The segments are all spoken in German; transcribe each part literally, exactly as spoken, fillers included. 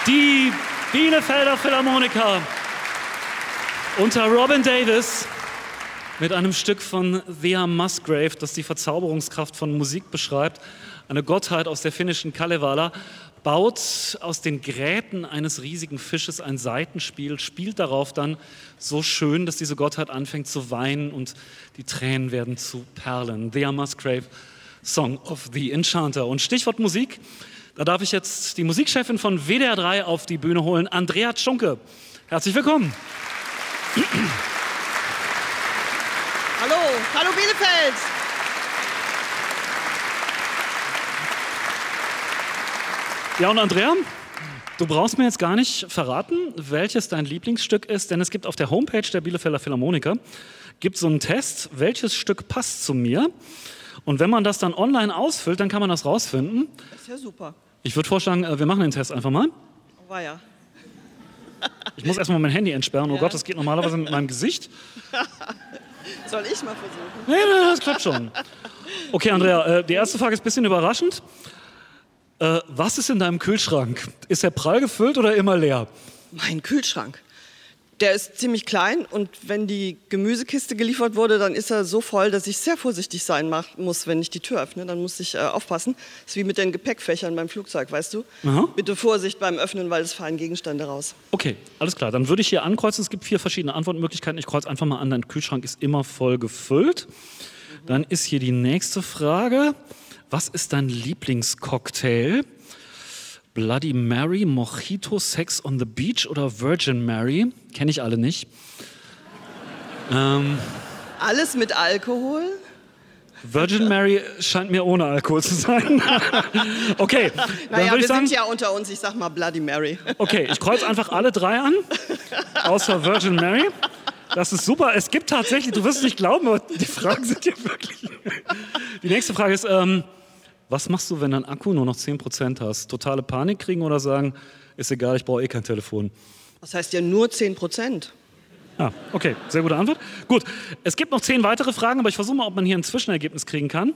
Die Bielefelder Philharmoniker unter Robin Davis mit einem Stück von Thea Musgrave, das die Verzauberungskraft von Musik beschreibt. Eine Gottheit aus der finnischen Kalevala baut aus den Gräten eines riesigen Fisches ein Saitenspiel, spielt darauf dann so schön, dass diese Gottheit anfängt zu weinen und die Tränen werden zu Perlen. Thea Musgrave, Song of the Enchanter. Und Stichwort Musik, da darf ich jetzt die Musikchefin von W D R drei auf die Bühne holen, Andrea Tschunke. Herzlich willkommen. Hallo, hallo Bielefeld. Ja, und Andrea, du brauchst mir jetzt gar nicht verraten, welches dein Lieblingsstück ist, denn es gibt auf der Homepage der Bielefelder Philharmoniker gibt so einen Test, welches Stück passt zu mir. Und wenn man das dann online ausfüllt, dann kann man das rausfinden. Das ist ja super. Ich würde vorschlagen, wir machen den Test einfach mal. Oh, war ja. Ich muss erstmal mein Handy entsperren. Oh Ja. Gott, das geht normalerweise mit meinem Gesicht. Soll ich mal versuchen? Nee, nee, das klappt schon. Okay, Andrea, äh, die erste Frage ist ein bisschen überraschend. Äh, was ist in deinem Kühlschrank? Ist er prall gefüllt oder immer leer? Mein Kühlschrank. Der ist ziemlich klein und wenn die Gemüsekiste geliefert wurde, dann ist er so voll, dass ich sehr vorsichtig sein mach, muss, wenn ich die Tür öffne. Dann muss ich äh, aufpassen. Das ist wie mit den Gepäckfächern beim Flugzeug, weißt du? Aha. Bitte Vorsicht beim Öffnen, weil es fallen Gegenstände raus. Okay, alles klar. Dann würde ich hier ankreuzen. Es gibt vier verschiedene Antwortmöglichkeiten. Ich kreuze einfach mal an. Dein Kühlschrank ist immer voll gefüllt. Dann ist hier die nächste Frage. Was ist dein Lieblingscocktail? Bloody Mary, Mojito, Sex on the Beach oder Virgin Mary? Kenne ich alle nicht. Ähm, Alles mit Alkohol? Virgin Mary scheint mir ohne Alkohol zu sein. Okay, dann Naja, würde wir ich sagen, sind ja unter uns. Ich sag mal Bloody Mary. okay, ich kreuze einfach alle drei an, außer Virgin Mary. Das ist super. Es gibt tatsächlich, du wirst es nicht glauben, aber die Fragen sind ja wirklich... Die nächste Frage ist, ähm, was machst du, wenn dein Akku nur noch zehn Prozent hast? Totale Panik kriegen oder sagen, ist egal, ich brauche eh kein Telefon? Was heißt ja nur zehn Prozent? Ah, okay, sehr gute Antwort. Gut, es gibt noch zehn weitere Fragen, aber ich versuche mal, ob man hier ein Zwischenergebnis kriegen kann.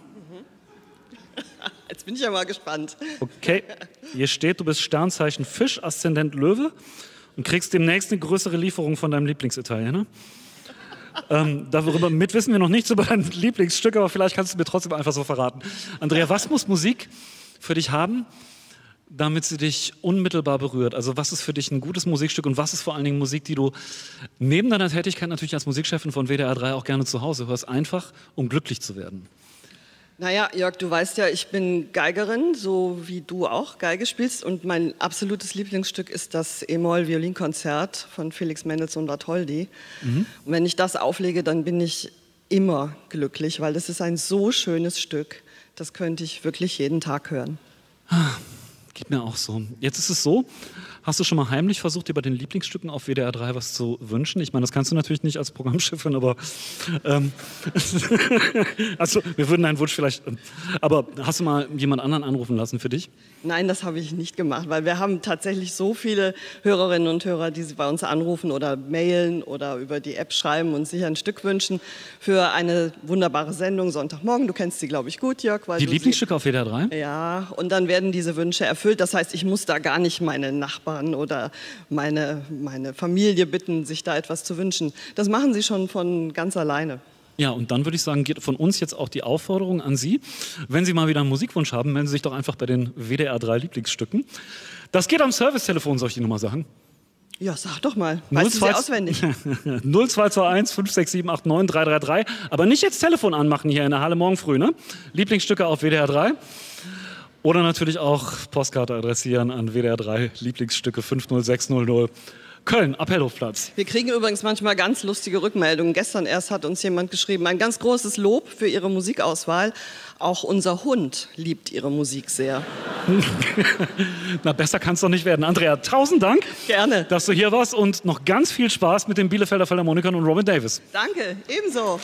Jetzt bin ich ja mal gespannt. Okay, hier steht, du bist Sternzeichen Fisch, Aszendent Löwe und kriegst demnächst eine größere Lieferung von deinem Lieblingsitaliener. Ähm, darüber mit wissen wir noch nichts über dein Lieblingsstück, aber vielleicht kannst du mir trotzdem einfach so verraten. Andrea, was muss Musik für dich haben, damit sie dich unmittelbar berührt? Also was ist für dich ein gutes Musikstück und was ist vor allen Dingen Musik, die du neben deiner Tätigkeit natürlich als Musikchefin von W D R drei auch gerne zu Hause hörst, einfach um glücklich zu werden? Naja, Jörg, du weißt ja, ich bin Geigerin, so wie du auch Geige spielst. Und mein absolutes Lieblingsstück ist das E-Moll-Violinkonzert von Felix Mendelssohn Bartholdy. Mhm. Und wenn ich das auflege, dann bin ich immer glücklich, weil das ist ein so schönes Stück. Das könnte ich wirklich jeden Tag hören. Geht mir auch so. Jetzt ist es so, hast du schon mal heimlich versucht, dir bei den Lieblingsstücken auf W D R drei was zu wünschen? Ich meine, das kannst du natürlich nicht als Programmchefin, aber ähm, also wir würden deinen Wunsch vielleicht, ähm, aber hast du mal jemand anderen anrufen lassen für dich? Nein, das habe ich nicht gemacht, weil wir haben tatsächlich so viele Hörerinnen und Hörer, die bei uns anrufen oder mailen oder über die App schreiben und sich ein Stück wünschen für eine wunderbare Sendung Sonntagmorgen. Du kennst sie, glaube ich, gut, Jörg. Weil Die du Lieblingsstücke auf W D R drei? Sie, ja, und dann werden diese Wünsche erfüllt. Das heißt, ich muss da gar nicht meine Nachbarn oder meine, meine Familie bitten, sich da etwas zu wünschen. Das machen sie schon von ganz alleine. Ja, und dann würde ich sagen, geht von uns jetzt auch die Aufforderung an Sie, wenn Sie mal wieder einen Musikwunsch haben, melden Sie sich doch einfach bei den W D R drei Lieblingsstücken. Das geht am Servicetelefon, soll ich die Nummer sagen? Ja, sag doch mal. Weißt du sie auswendig? null zwei zwei eins fünf sechs sieben acht neun drei drei drei. Aber nicht jetzt Telefon anmachen hier in der Halle morgen früh, ne? Lieblingsstücke auf W D R drei. Oder natürlich auch Postkarte adressieren an W D R drei Lieblingsstücke fünf null sechs null null. Köln, Appellhofplatz. Wir kriegen übrigens manchmal ganz lustige Rückmeldungen. Gestern erst hat uns jemand geschrieben, ein ganz großes Lob für Ihre Musikauswahl. Auch unser Hund liebt Ihre Musik sehr. Na, besser kann es doch nicht werden. Andrea, tausend Dank, Gerne. dass du hier warst und noch ganz viel Spaß mit den Bielefelder Philharmonikern und Robin Davis. Danke, ebenso.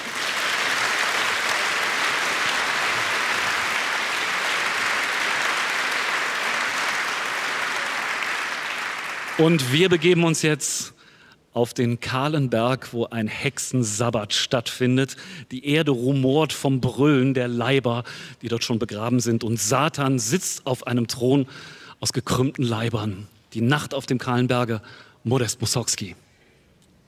Und wir begeben uns jetzt auf den kahlen Berg, wo ein Hexensabbat stattfindet. Die Erde rumort vom Brüllen der Leiber, die dort schon begraben sind. Und Satan sitzt auf einem Thron aus gekrümmten Leibern. Die Nacht auf dem kahlen Berge, Modest Mussorgsky.